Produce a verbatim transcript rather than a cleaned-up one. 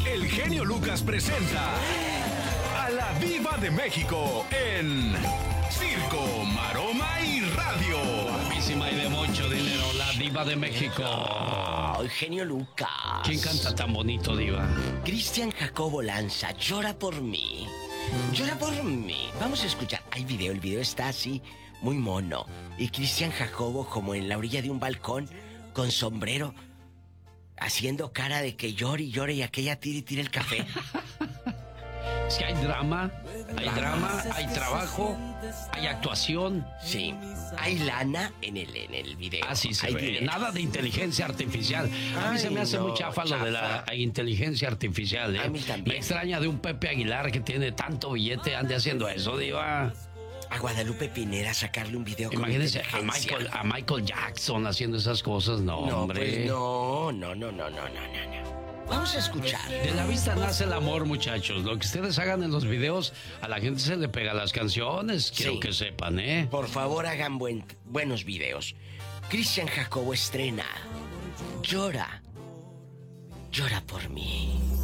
el genio Lucas presenta a la Diva de México en Circo, Maroma y Radio. Guapísima y de mucho dinero, la Diva de México. Oh, genio Lucas. ¿Quién canta tan bonito, Diva? Cristian Jacobo Lanza, Llora por mí. Llora por mí. Vamos a escuchar. Hay video, el video está así, muy mono. Y Cristian Jacobo como en la orilla de un balcón, con sombrero, haciendo cara de que llore y llore y aquella tire y tire el café. Es que hay drama, hay drama, hay trabajo, hay actuación. Sí, hay lana en el, en el video. Así se hay ve. dinero. Nada de inteligencia artificial. A mí Ay, se me hace no, muy chafa lo de la inteligencia artificial. ¿eh? A mí también. Me extraña de un Pepe Aguilar que tiene tanto billete, ande haciendo eso, Diva. A Guadalupe Pinera sacarle un video con Imagínense a inteligencia. Michael, a Michael Jackson haciendo esas cosas. No, No, hombre. pues no, no, no, no, no, no, no, no. Vamos a escuchar. De la vista nace el amor, muchachos. Lo que ustedes hagan en los videos, a la gente se le pega las canciones. Quiero Sí. que sepan, ¿eh? Por favor, hagan buen, buenos videos. Cristian Jacobo estrena Llora. Llora por mí.